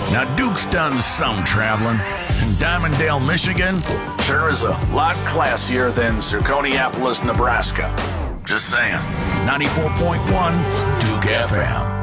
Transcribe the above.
Now, Duke's done some traveling, and Diamonddale, Michigan sure is a lot classier than Zirconiapolis, Nebraska. Just saying. 94.1 Duke FM.